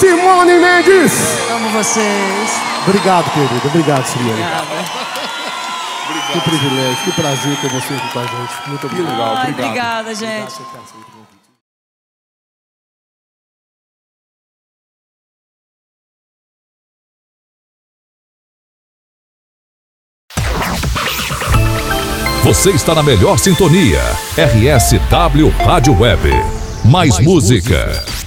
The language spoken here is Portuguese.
Simone Mendes. Amo vocês. Obrigado, querido. Obrigado, Simone. Obrigada. Que privilégio, que prazer ter você aqui com a gente. Muito obrigado. Que legal, obrigado. Obrigada, gente. Você está na melhor sintonia. RSW Rádio Web. Mais música.